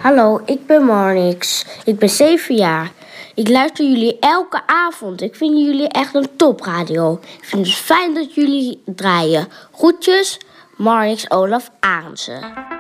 Hallo, ik ben Marnix. Ik ben 7 jaar. Ik luister jullie elke avond. Ik vind jullie echt een topradio. Ik vind het fijn dat jullie draaien. Groetjes, Marnix Olaf Arendsen.